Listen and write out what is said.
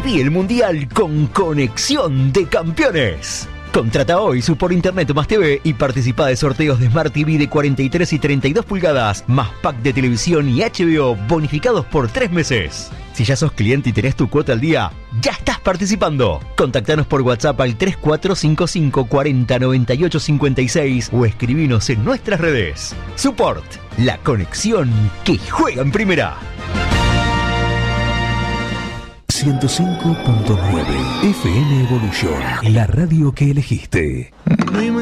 Viví el Mundial con Conexión de Campeones. Contrata hoy su por internet más TV y participa de sorteos de Smart TV de 43 y 32 pulgadas, más pack de televisión y HBO bonificados por 3 meses. Si ya sos cliente y tenés tu cuota al día, ya estás participando. Contactanos por WhatsApp al 3455 40 98 56 o escribinos en nuestras redes. Support, la conexión que juega en primera. 105.9 FM Evolución, la radio que elegiste.